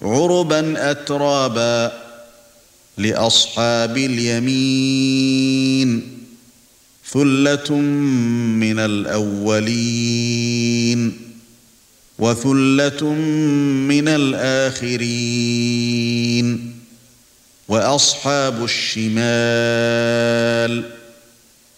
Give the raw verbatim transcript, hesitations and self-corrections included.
عربا أترابا لأصحاب اليمين ثلة من الأولين وثلة من الآخرين وأصحاب الشمال